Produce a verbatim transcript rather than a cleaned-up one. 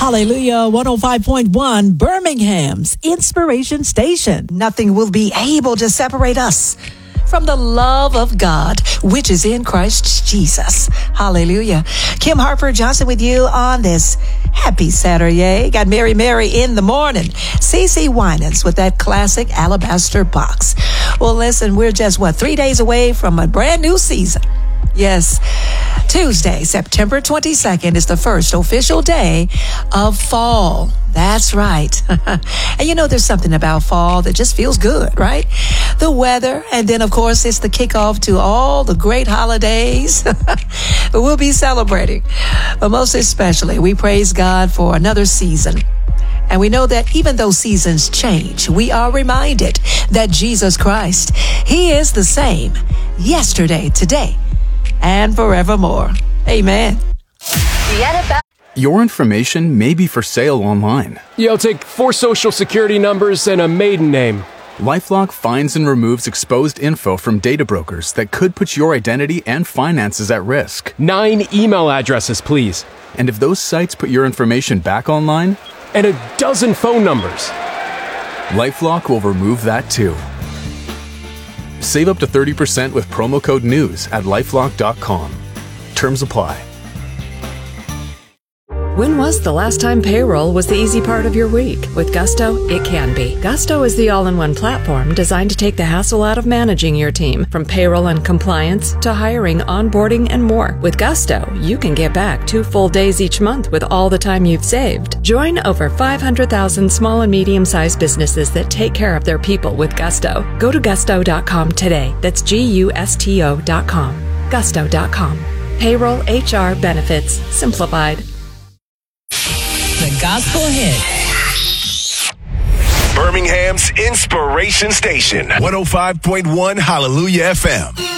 Hallelujah, one oh five point one, Birmingham's Inspiration Station. Nothing will be able to separate us from the love of God, which is in Christ Jesus. Hallelujah. Kim Harper Johnson with you on this happy Saturday. Got Mary Mary in the morning. CeCe Winans with that classic Alabaster Box. Well, listen, we're just, what, three days away from a brand new season. Yes, Tuesday, September twenty-second is the first official day of fall. That's right. And you know, there's something about fall that just feels good, right? The weather, and then, of course, it's the kickoff to all the great holidays that we'll be celebrating. But most especially, we praise God for another season. And we know that even though seasons change, we are reminded that Jesus Christ, He is the same yesterday, today, and forevermore. Amen. Your information may be for sale online. Yo, take four social security numbers and a maiden name. LifeLock finds and removes exposed info from data brokers that could put your identity and finances at risk. Nine email addresses, please. And if those sites put your information back online, and a dozen phone numbers, LifeLock will remove that too. Save up to thirty percent with promo code NEWS at lifelock dot com. Terms apply. When was the last time payroll was the easy part of your week? With Gusto, it can be. Gusto is the all-in-one platform designed to take the hassle out of managing your team, from payroll and compliance to hiring, onboarding, and more. With Gusto, you can get back two full days each month with all the time you've saved. Join over five hundred thousand small and medium-sized businesses that take care of their people with Gusto. Go to gusto dot com today. That's G U S T O dot com. gusto dot com. Payroll, H R, benefits, simplified. The Gospel Hit. Birmingham's Inspiration Station, one oh five point one Hallelujah F M.